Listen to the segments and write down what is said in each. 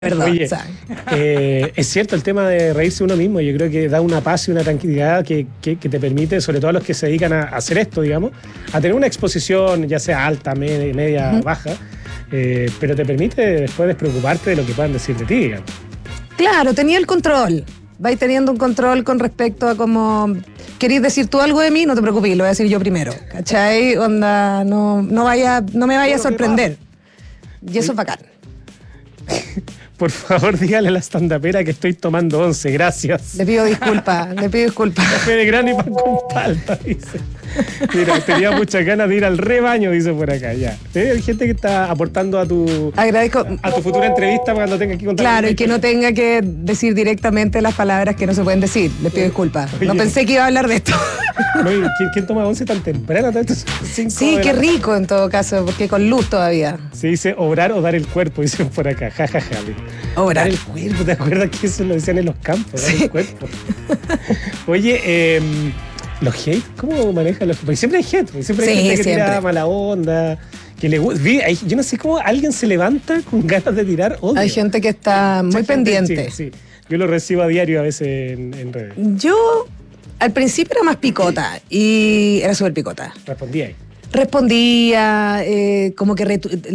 Verdad, Oye, es cierto el tema de reírse uno mismo. Yo creo que da una paz y una tranquilidad que te permite, sobre todo a los que se dedican a hacer esto, digamos, a tener una exposición, ya sea alta, media, baja, pero te permite después despreocuparte de lo que puedan decir de ti, digamos. Claro, tenía el control. Vais teniendo un control con respecto a cómo querís decir tú algo de mí, no te preocupes, lo voy a decir yo primero. ¿Cachai? Onda, no me vaya a sorprender. Y eso es bacán. Por favor, dígale a la standupera que estoy tomando 11, gracias. Le pido disculpas. Café de grano y pan con palta, dice. Mira, tenía muchas ganas de ir al rebaño, dice por acá, ya. Hay gente que está aportando a tu futura entrevista cuando tenga que contar. Claro, y que no tenga que decir directamente las palabras que no se pueden decir. Les pido disculpas. Oye, no pensé que iba a hablar de esto. No, ¿quién toma 11 tan temprano? Sí, qué rico en todo caso, porque con luz todavía. Se dice obrar o dar el cuerpo, dicen por acá, jajaja. Obrar. Dar el cuerpo, ¿te acuerdas que eso lo decían en los campos? Sí. Dar el cuerpo. Oye, los hate, ¿cómo manejan los? Porque siempre hay hate, porque siempre hay gente que tira mala onda, que le gusta. Yo no sé cómo alguien se levanta con ganas de tirar odio. Hay gente que está muy pendiente. Sí. Yo lo recibo a diario a veces en redes. Yo al principio era más picota y era súper picota. Respondía, como que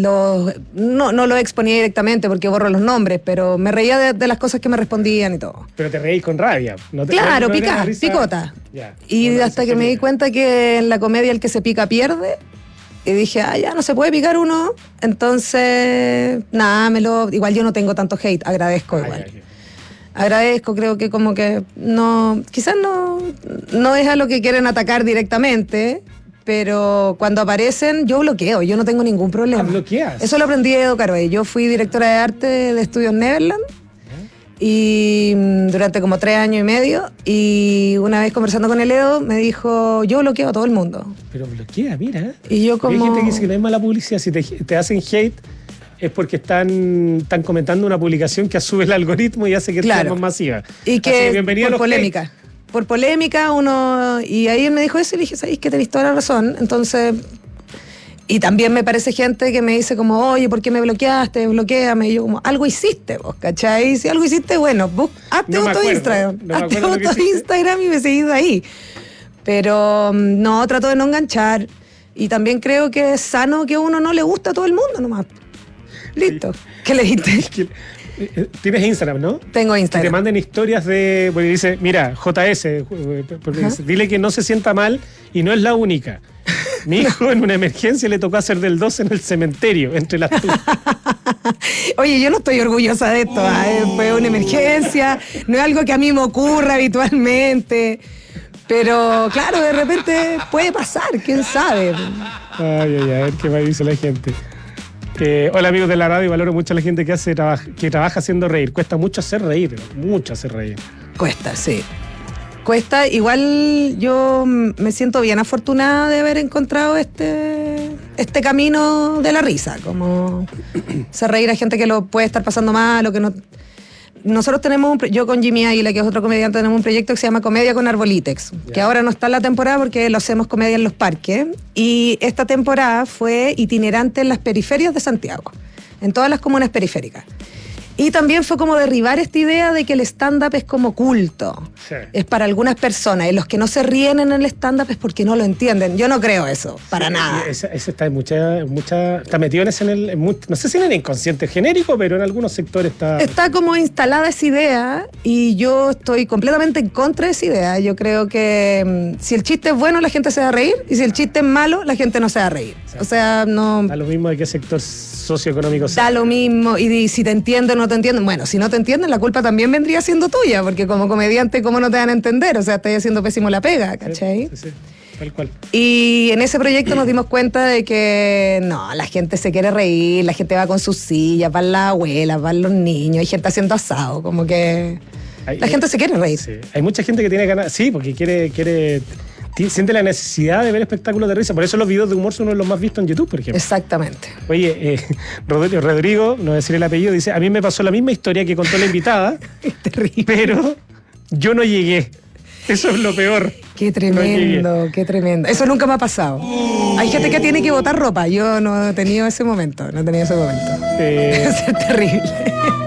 no lo exponía directamente porque borro los nombres, pero me reía de las cosas que me respondían y todo. Pero te reís con rabia. Claro, picota. Ya, y hasta que me di cuenta que en la comedia el que se pica pierde, y dije, ya no se puede picar uno, entonces, nada, igual yo no tengo tanto hate, agradezco igual. Agradezco, creo que como que no, quizás no es a lo que quieren atacar directamente, pero cuando aparecen yo bloqueo, yo no tengo ningún problema. ¿Bloqueas? Eso lo aprendí de Edo Caroe. Yo fui directora de arte de Estudios Neverland y durante como 3 años y medio, y una vez conversando con el Edo me dijo, yo bloqueo a todo el mundo. Pero bloquea, mira. Y yo como... Hay gente que dice que no es mala publicidad, si te hacen hate es porque están comentando una publicación que sube el algoritmo y hace que sea más masiva. Y que bienvenido por polémica. Hate. Por polémica uno... Y ahí él me dijo eso y le dije, ¿sabes qué? Tenés toda la razón. Entonces... Y también me parece gente que me dice como, oye, ¿por qué me bloqueaste? Bloquéame. Y yo como, algo hiciste vos, ¿cachai? Si algo hiciste, bueno, vos hazte otro Instagram. Hazte otro Instagram y me seguís ahí. Pero no, trato de no enganchar. Y también creo que es sano que uno no le gusta a todo el mundo nomás. Listo. Sí. ¿Qué le dijiste? Tienes Instagram, ¿no? Tengo Instagram. Que te manden historias de... Porque dice, mira, JS, dice, dile que no se sienta mal y no es la única. Mi hijo en una emergencia le tocó hacer del 2 en el cementerio, entre las tumbas. Oye, yo no estoy orgullosa de esto. Fue una emergencia, no es algo que a mí me ocurra habitualmente. Pero claro, de repente puede pasar, quién sabe. Ay, a ver qué más dice la gente. Hola amigos de la radio, valoro mucho a la gente que trabaja haciendo reír. Cuesta mucho hacer reír, mucho hacer reír. Cuesta, sí. Cuesta, igual yo me siento bien afortunada de haber encontrado este camino de la risa, como hacer reír a gente que lo puede estar pasando mal o que no... Nosotros tenemos, yo con Jimmy Águila, que es otro comediante, tenemos un proyecto que se llama Comedia con Arbolitex, que ahora no está en la temporada porque lo hacemos comedia en los parques, y esta temporada fue itinerante en las periferias de Santiago, en todas las comunas periféricas. Y también fue como derribar esta idea de que el stand-up es como culto. Sí. Es para algunas personas. Y los que no se ríen en el stand-up es porque no lo entienden. Yo no creo eso, para nada. Ese está está metido no sé si en el inconsciente genérico, pero en algunos sectores está... Está como instalada esa idea y yo estoy completamente en contra de esa idea. Yo creo que si el chiste es bueno, la gente se va a reír. Y si el chiste es malo, la gente no se va a reír. Sí. O sea, no... Da lo mismo de qué sector socioeconómico sea. Da lo mismo. Y si te entienden o no te entienden. Bueno, si no te entienden, la culpa también vendría siendo tuya, porque como comediante, ¿cómo no te van a entender? O sea, estás haciendo pésimo la pega, ¿cachai? Sí, tal cual. Y en ese proyecto nos dimos cuenta de que no, la gente se quiere reír, la gente va con sus sillas, van las abuelas, van los niños, hay gente haciendo asado, como que la gente se quiere reír. Sí. Hay mucha gente que tiene ganas, sí, porque siente la necesidad de ver espectáculos de risa. Por eso los videos de humor son uno de los más vistos en YouTube, por ejemplo. Exactamente. Oye, Rodrigo, no voy a decir el apellido, dice, a mí me pasó la misma historia que contó la invitada, terrible, pero yo no llegué. Eso es lo peor. Qué tremendo, qué tremendo. Eso nunca me ha pasado. Hay gente que tiene que botar ropa. Yo no he tenido ese momento, Eso es terrible.